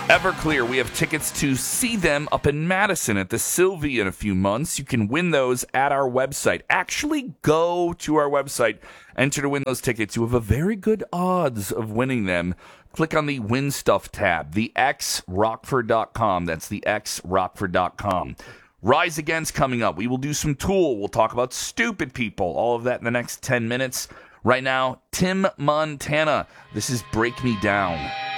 Everclear, we have tickets to see them up in Madison at the Sylvie in a few months. You can win those at our website. Actually, go to our website, enter to win those tickets. You have a very good odds of winning them. Click on the Win Stuff tab, thexrockford.com. That's thexrockford.com. Rise Against coming up. We will do some Tool. We'll talk about stupid people. All of that in the next 10 minutes. Right now, Tim Montana. This is Break Me Down.